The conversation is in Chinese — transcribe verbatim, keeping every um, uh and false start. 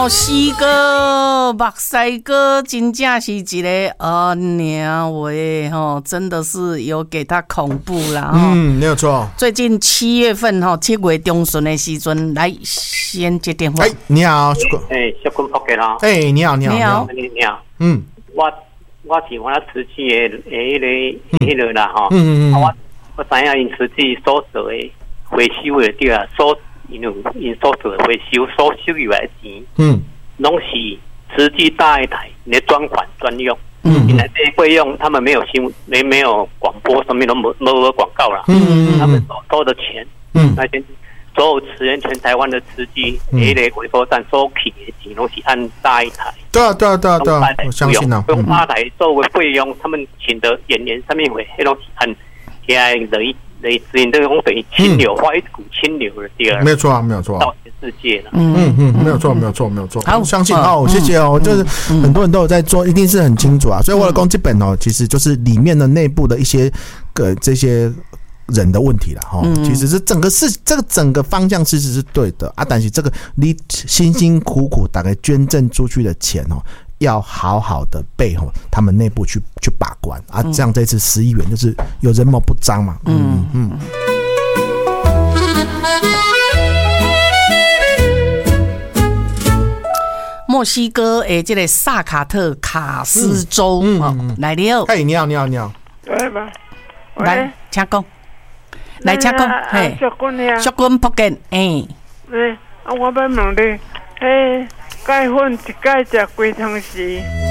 墨西哥、墨西哥真正是一个啊娘喂吼，真的是有给他恐怖啦。 嗯，没有错。 最近七月份吼，七月中旬的时阵，来先接电话。 哎，你好， 哎，小坤福建啦。 哎，你好，你好， 你好， 你好。 嗯， 我我是我瓷器的诶，迄个迄个啦吼。 嗯嗯嗯。 我我知影因瓷器所做的回收的对啊，所因为因所做的回收所收入来的钱，嗯，拢是瓷器大一台的专款专用。嗯，现在这些费用他们没有新没没有广播，上面都没没有广告啦。嗯嗯他们所收的钱，嗯，那些所有瓷源全台湾的瓷器，迄个回收站收起的钱，拢是按大一台。 对啊，对啊，对啊，对啊，我相信啊。 用八台作为费用，他们请的演员上面会迄种按起来雷雷之前这种等于清流，画一股清流的第二。 没有错啊，没有错啊。 到全世界了。 嗯嗯，没有错，没有错，没有错。好，相信好，谢谢哦。就是很多人都有在做，一定是很清楚啊。所以我的公这本哦，其实就是里面的内部的一些个这些。人的问题啦，哈，其实是整个是这个整个方向其实是对的啊，但是这个你辛辛苦苦大概捐赠出去的钱哦，要好好的被吼他们内部去去把关啊，这样这次十亿元就是有人谋不彰嘛，嗯嗯。 墨西哥诶，这个萨卡特卡斯州，嗯嗯，来了， 嘿，你好，你好，你好， 来吧， 来，请讲。来，请讲，嘿， 小君呀， 小君福建，哎， 哎，啊，我要问你，嘿，钙粉一钙食几汤匙？